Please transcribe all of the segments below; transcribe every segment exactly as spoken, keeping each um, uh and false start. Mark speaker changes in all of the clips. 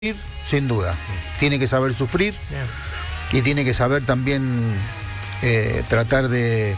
Speaker 1: sin duda. Tiene que saber sufrir y tiene que saber también eh, tratar de,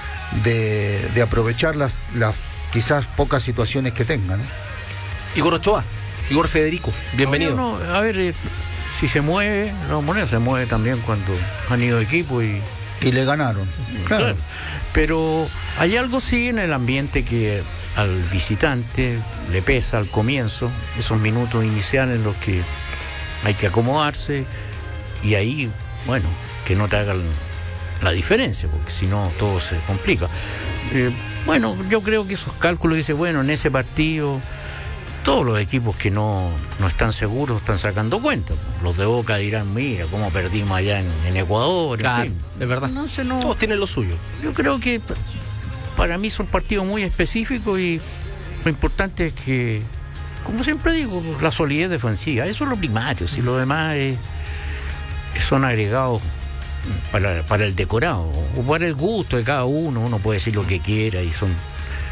Speaker 1: de, de aprovechar las, las quizás pocas situaciones que tenga, ¿no?
Speaker 2: Igor Ochoa, Igor Federico, bienvenido.
Speaker 3: No, no, a ver, eh, si se mueve, la moneda se mueve también cuando han ido equipo y...
Speaker 1: Y le ganaron, claro.
Speaker 3: claro. Pero hay algo sí en el ambiente que al visitante le pesa al comienzo, esos minutos iniciales en los que hay que acomodarse y ahí, bueno, que no te hagan la diferencia, porque si no todo se complica. Eh, bueno, yo creo que esos cálculos dice, bueno, en ese partido todos los equipos que no, no están seguros están sacando cuenta. Los de Boca dirán, mira, cómo perdimos allá en, en Ecuador.
Speaker 2: Claro,
Speaker 3: en fin.
Speaker 2: es verdad.
Speaker 3: No sé, no.
Speaker 2: Todos tienen lo suyo.
Speaker 3: Yo creo que para mí son partidos muy específicos y lo importante es que, como siempre digo, la solidez defensiva, eso es lo primario, si lo demás es, son agregados para, para el decorado o para el gusto de cada uno, uno puede decir lo que quiera y son...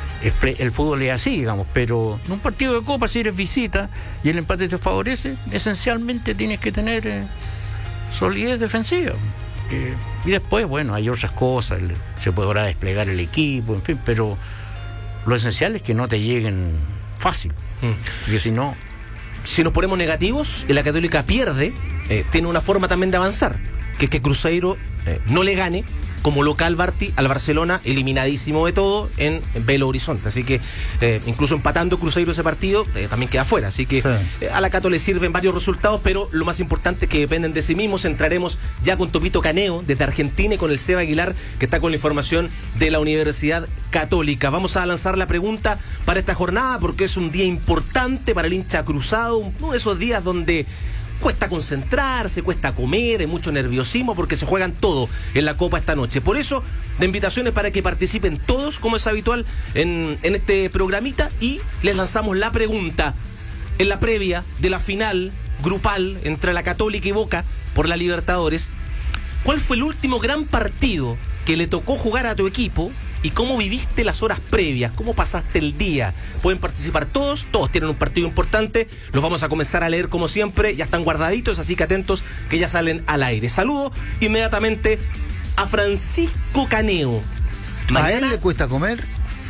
Speaker 3: El fútbol es así, digamos, pero en un partido de Copa, si eres visita y el empate te favorece, esencialmente tienes que tener eh, solidez defensiva. Eh, y después, bueno, hay otras cosas, se podrá desplegar el equipo, en fin, pero lo esencial es que no te lleguen fácil, mm. porque si no...
Speaker 2: Si nos ponemos negativos y la Católica pierde, eh, tiene una forma también de avanzar, que es que Cruzeiro eh, no le gane como local Barty al Barcelona, eliminadísimo de todo en Belo Horizonte. Así que eh, incluso empatando Cruzeiro ese partido, eh, también queda fuera. Así que sí. eh, a la Cato le sirven varios resultados, pero lo más importante es que dependen de sí mismos. Entraremos ya con Topito Caneo desde Argentina y con el Seba Aguilar, que está con la información de la Universidad Católica. Vamos a lanzar la pregunta para esta jornada, porque es un día importante para el hincha cruzado, uno de esos días donde cuesta concentrarse, cuesta comer, hay mucho nerviosismo porque se juegan todo en la Copa esta noche. Por eso, de invitaciones para que participen todos, como es habitual en, en este programita, y les lanzamos la pregunta en la previa de la final grupal entre la Católica y Boca por la Libertadores. ¿Cuál fue el último gran partido que le tocó jugar a tu equipo? ¿Y cómo viviste las horas previas? ¿Cómo pasaste el día? Pueden participar todos, todos tienen un partido importante. Los vamos a comenzar a leer como siempre, ya están guardaditos, así que atentos que ya salen al aire. Saludo inmediatamente a Francisco Caneo.
Speaker 1: Mañana, ¿a él le cuesta comer?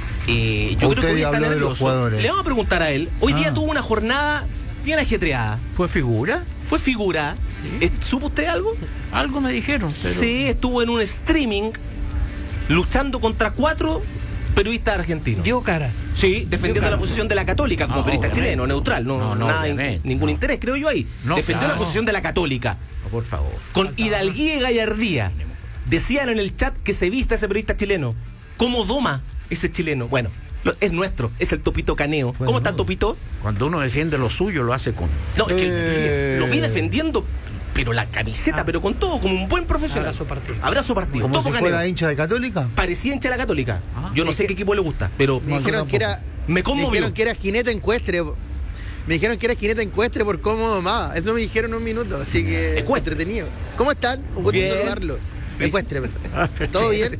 Speaker 2: Eh, yo creo que hoy está nervioso. Le vamos a preguntar a él. Hoy ah. día tuvo una jornada bien ajetreada.
Speaker 3: ¿Fue figura?
Speaker 2: Fue figura. ¿Sí? ¿Supo usted algo?
Speaker 3: Algo me dijeron. Pero...
Speaker 2: Sí, estuvo en un streaming luchando contra cuatro periodistas argentinos.
Speaker 4: Dio cara.
Speaker 2: Sí, defendiendo la posición de la Católica como no, periodista obviamente. chileno, neutral, no, no, no nada, in, ningún no. interés, creo yo ahí. No, Defendió claro. la posición de la Católica.
Speaker 3: No, por favor.
Speaker 2: Con hidalguía y gallardía. Decían en el chat que se vista ese periodista chileno. ¿Cómo doma ese chileno? Bueno, lo, es nuestro, es el Topito Caneo. Bueno, ¿cómo está el Topito?
Speaker 3: Cuando uno defiende lo suyo, lo hace con...
Speaker 2: No, es que eh... lo vi defendiendo... pero la camiseta, ah. pero con todo, como un buen profesional.
Speaker 4: Abrazo partido.
Speaker 2: Abrazo partido.
Speaker 1: ¿Como
Speaker 2: Topo
Speaker 1: si fuera
Speaker 2: Caneo.
Speaker 1: hincha de Católica?
Speaker 2: Parecía hincha de la Católica. Ah. Yo no sé que, qué equipo le gusta, pero...
Speaker 5: Me dijeron, que era,
Speaker 2: me conmovió.
Speaker 5: me dijeron que era jinete encuestre. Me dijeron que era jinete encuestre por cómo domaba. Eso me dijeron en un minuto, así que...
Speaker 2: Ecuestre.
Speaker 5: Entretenido. ¿Cómo están? Un gusto saludarlo. Ecuestre, perdón. ¿Todo bien?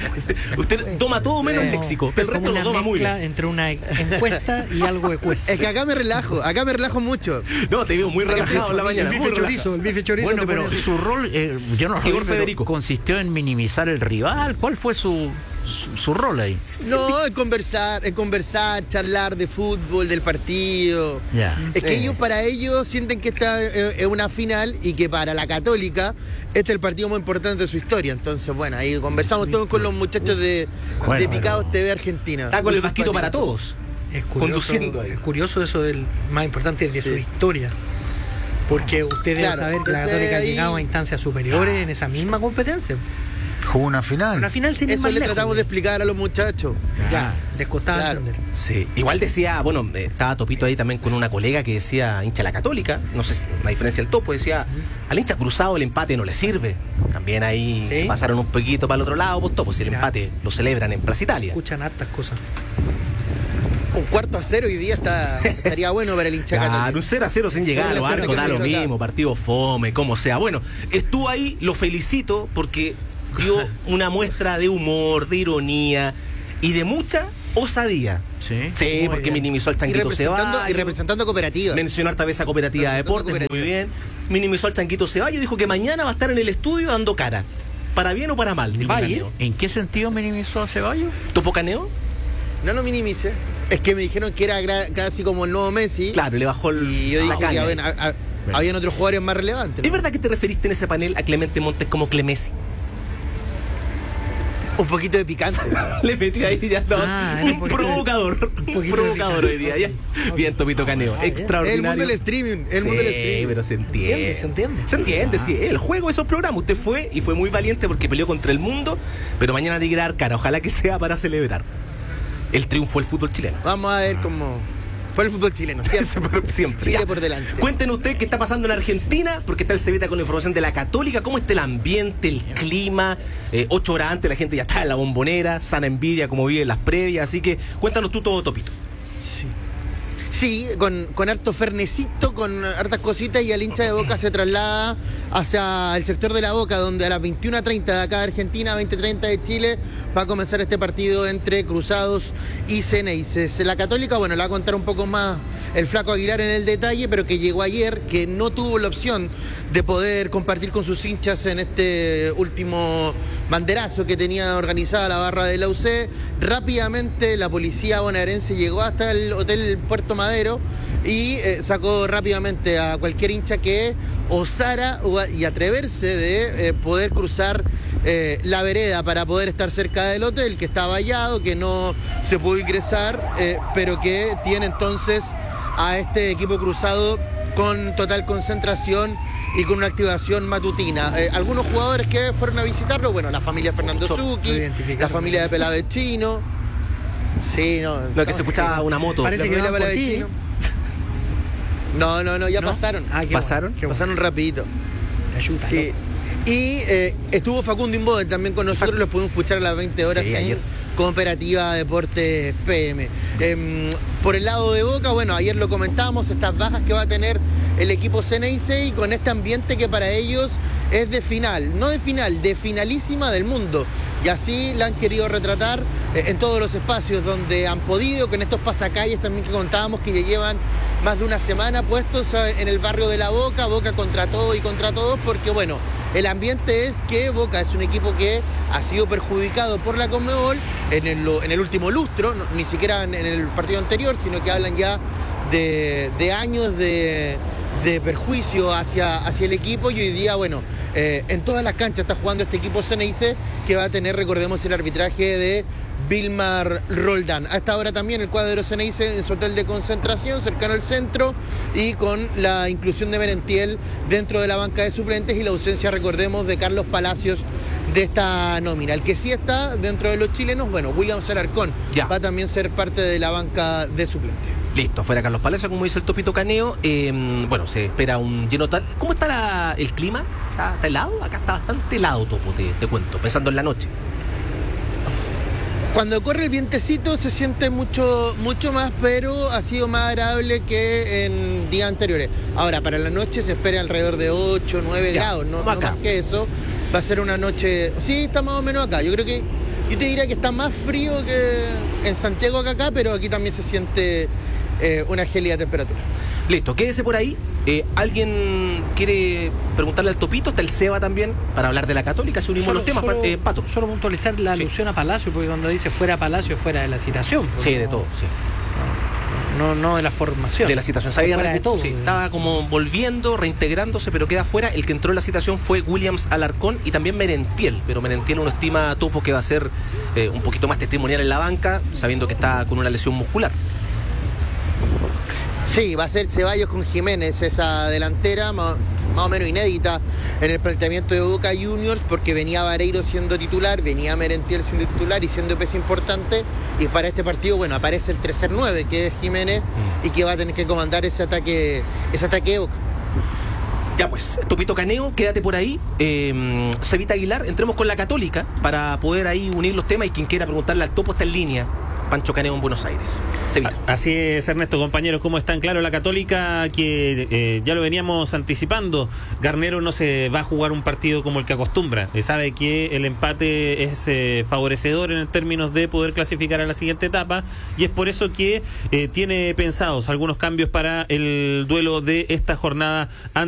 Speaker 2: Usted toma todo menos el léxico, el resto lo toma muy bien.
Speaker 4: Entre una encuesta y algo ecuestre.
Speaker 5: Es que acá me relajo, acá me relajo mucho.
Speaker 2: No, te veo muy relajado en la mañana.
Speaker 4: El bife chorizo, el bife chorizo.
Speaker 3: Bueno, pero su rol, eh, yo no
Speaker 2: Igor Federico,
Speaker 3: consistió en minimizar el rival. ¿Cuál fue su, su, su rol ahí?
Speaker 5: No, en conversar, en conversar, charlar de fútbol, del partido.
Speaker 3: Yeah.
Speaker 5: Es que
Speaker 2: eh.
Speaker 5: ellos, para ellos, sienten que esta es una final y que para la Católica este es el partido más importante de su historia. Entonces, bueno, ahí conversamos todos con los muchachos de, bueno, de Picados bueno. T V Argentina.
Speaker 2: Está con el vasquito para todos.
Speaker 4: Es curioso, es curioso eso del más importante de sí. su historia. Porque usted debe claro, saber que la Católica ha llegado a instancias superiores en esa misma competencia.
Speaker 1: Jugó una final.
Speaker 4: Una final sin ir
Speaker 5: Eso
Speaker 4: más
Speaker 5: le
Speaker 4: lejos,
Speaker 5: tratamos de explicar a los muchachos.
Speaker 4: Ya, les costaba
Speaker 5: claro.
Speaker 4: entender.
Speaker 2: Sí, igual decía, bueno, estaba Topito ahí también con una colega que decía hincha la Católica, no sé, la diferencia del Topo, decía, al hincha cruzado el empate no le sirve. También ahí ¿sí? pasaron un poquito para el otro lado, pues Topo, si el ya. empate lo celebran en Plaza Italia.
Speaker 4: Escuchan hartas cosas.
Speaker 5: Un cuarto a cero hoy día está, estaría bueno para el hincha
Speaker 2: claro,
Speaker 5: Católica.
Speaker 2: Un cero a cero sin llegar a los arcos, da lo mismo, acá. Partido fome, como sea. Bueno, estuvo ahí, lo felicito porque dio una muestra de humor, de ironía y de mucha osadía.
Speaker 3: Sí,
Speaker 2: sí porque
Speaker 4: bien.
Speaker 2: minimizó al Changuito Ceballos.
Speaker 5: Y representando cooperativa.
Speaker 2: Mencionó esta vez a Cooperativa de Deportes, muy bien. Minimizó al Changuito Ceballos, dijo que mañana va a estar en el estudio dando cara. Para bien o para mal. dijo Caneo.
Speaker 3: ¿En qué sentido minimizó a Ceballos?
Speaker 2: ¿Topo Caneo?
Speaker 5: No lo minimice. Es que me dijeron que era gra- casi como el nuevo Messi.
Speaker 2: Claro, le bajó el,
Speaker 5: Y yo
Speaker 2: la
Speaker 5: dije que
Speaker 2: caña.
Speaker 5: habían, a- a- habían otros jugadores más relevantes.
Speaker 2: ¿Es
Speaker 5: ¿no?
Speaker 2: verdad que te referiste en ese panel a Clemente Montes como Clemesi?
Speaker 5: Un poquito de picante.
Speaker 2: Le metí ahí ya no,
Speaker 4: Ah,
Speaker 2: un
Speaker 4: un poquito de-
Speaker 2: provocador, un
Speaker 4: poquito de
Speaker 2: provocador hoy día. Ya.
Speaker 4: picante.
Speaker 2: Bien, Topito Caneo,
Speaker 4: Ah, bien.
Speaker 5: El
Speaker 2: extraordinario.
Speaker 5: mundo del streaming. El
Speaker 2: sí,
Speaker 5: mundo del streaming.
Speaker 2: pero se entiende.
Speaker 4: ¿Se entiende?
Speaker 2: Se entiende, sí. El juego de esos programas. Usted fue y fue muy valiente porque peleó contra el mundo, pero mañana tiene que dar cara. Ojalá que sea para celebrar el triunfo del fútbol chileno.
Speaker 5: Vamos a ver cómo fue el fútbol chileno. Siempre.
Speaker 2: Siempre.
Speaker 5: Chile
Speaker 2: ya.
Speaker 5: por delante.
Speaker 2: Cuéntenos ustedes qué está pasando en Argentina, porque está el Cevita con la información de la Católica. ¿Cómo está el ambiente, el clima? Eh, ocho horas antes la gente ya está en la Bombonera, sana envidia como vive en las previas. Así que cuéntanos tú todo, Topito.
Speaker 5: Sí. Sí, con, con harto fernecito, con hartas cositas, y el hincha de Boca se traslada hacia el sector de la Boca, donde a las veintiuna treinta de acá de Argentina, veinte treinta de Chile, va a comenzar este partido entre Cruzados y Xeneises. La Católica, bueno, le va a contar un poco más el Flaco Aguilar en el detalle, pero que llegó ayer, que no tuvo la opción de poder compartir con sus hinchas en este último banderazo que tenía organizada la barra de la U C. Rápidamente la policía bonaerense llegó hasta el Hotel Puerto Madero y eh, sacó rápidamente a cualquier hincha que osara o a- y atreverse de eh, poder cruzar eh, la vereda para poder estar cerca del hotel, que está vallado, que no se pudo ingresar, eh, pero que tiene entonces a este equipo cruzado con total concentración y con una activación matutina. Eh, algunos jugadores que fueron a visitarlo, bueno, la familia Fernando
Speaker 2: So-
Speaker 5: Zucchi,
Speaker 4: identificaron
Speaker 5: la familia de Pelavechino. Sí, no.
Speaker 2: Lo que se escuchaba una moto.
Speaker 4: Parece
Speaker 5: la
Speaker 4: que
Speaker 5: familia
Speaker 4: van por ti,
Speaker 5: Pelavechino. No, no, no, ya
Speaker 4: ¿no?
Speaker 5: pasaron.
Speaker 4: Ah, qué
Speaker 2: ¿Pasaron?
Speaker 4: bueno, qué bueno.
Speaker 5: Pasaron rapidito.
Speaker 4: Ayuda,
Speaker 5: Sí. Y eh, estuvo Facundo Inboden también con nosotros, los pudimos escuchar a las veinte horas
Speaker 2: Sí,
Speaker 5: en
Speaker 2: ayer.
Speaker 5: Cooperativa Deportes P M. Eh, por el lado de Boca, bueno, ayer lo comentábamos, estas bajas que va a tener el equipo Xeneize, y con este ambiente que para ellos es de final, no de final, de finalísima del mundo. Y así la han querido retratar eh, en todos los espacios donde han podido, con estos pasacalles también que contábamos que ya llevan más de una semana puestos eh, en el barrio de La Boca, Boca contra todo y contra todos, porque bueno, el ambiente es que Boca es un equipo que ha sido perjudicado por la Conmebol en el, en el último lustro, no, ni siquiera en, en el partido anterior, sino que hablan ya de, de años de, de perjuicio hacia, hacia el equipo, y hoy día, bueno, eh, en todas las canchas está jugando este equipo Xeneize, que va a tener, recordemos, el arbitraje de Vilmar Roldán. A esta hora también el cuadro Xeneize en su hotel de concentración cercano al centro, y con la inclusión de Merentiel dentro de la banca de suplentes y la ausencia, recordemos, de Carlos Palacios de esta nómina. El que sí está dentro de los chilenos, bueno, William Alarcón
Speaker 2: Ya.
Speaker 5: va a también ser parte de la banca de suplentes.
Speaker 2: Listo, fuera Carlos Palacio, como dice el Topito Caneo. Eh, bueno, se espera un lleno tal. ¿Cómo está la- el clima? ¿Está, está helado? Acá está bastante helado, Topo, te, te cuento, pensando en la noche.
Speaker 5: Cuando corre el vientecito se siente mucho, mucho más, pero ha sido más agradable que en días anteriores. Ahora, para la noche se espera alrededor de ocho, nueve
Speaker 2: Ya,
Speaker 5: grados, no,
Speaker 2: como
Speaker 5: no
Speaker 2: acá.
Speaker 5: más que eso. Va a ser una noche, sí, está más o menos acá. Yo creo que, yo te diría que está más frío que en Santiago que acá, pero aquí también se siente eh, una gélida temperatura.
Speaker 2: Listo, quédese por ahí. Eh, ¿Alguien quiere preguntarle al Topito? Está el Seba también, para hablar de la Católica. Se unimos
Speaker 4: Solo-
Speaker 2: los temas,
Speaker 4: solo-
Speaker 2: eh, Pato.
Speaker 4: Solo puntualizar la
Speaker 2: Sí.
Speaker 4: alusión a Palacio, porque cuando dice fuera Palacio, fuera de la citación. porque
Speaker 2: Sí, de
Speaker 4: no-
Speaker 2: todo, sí.
Speaker 4: No, no de la formación.
Speaker 2: De la citación. Se había
Speaker 4: fuera de
Speaker 2: recu-
Speaker 4: todo.
Speaker 2: sí, estaba como volviendo, reintegrándose, pero queda fuera. El que entró en la citación fue Williams Alarcón y también Merentiel. Pero Merentiel uno estima, Topo, que va a ser eh, un poquito más testimonial en la banca, sabiendo que está con una lesión muscular.
Speaker 5: Sí, va a ser Ceballos con Jiménez, esa delantera más, más o menos inédita en el planteamiento de Boca Juniors, porque venía Vareiro siendo titular, venía Merentiel siendo titular y siendo peso importante, y para este partido, bueno, aparece el tercer nueve, que es Jiménez, y que va a tener que comandar ese ataque, ese ataque de Boca.
Speaker 2: Ya pues, Topito Caneo, quédate por ahí. Eh, Cevita Aguilar, entremos con la Católica para poder ahí unir los temas, y quien quiera preguntarle al Topo está en línea. Pancho Caneo en Buenos Aires. Sevilla.
Speaker 6: Así es, Ernesto, compañeros, ¿cómo están? Claro, la Católica, que eh, ya lo veníamos anticipando, Garnero no se va a jugar un partido como el que acostumbra. Eh, sabe que el empate es eh, favorecedor en términos de poder clasificar a la siguiente etapa, y es por eso que eh, tiene pensados algunos cambios para el duelo de esta jornada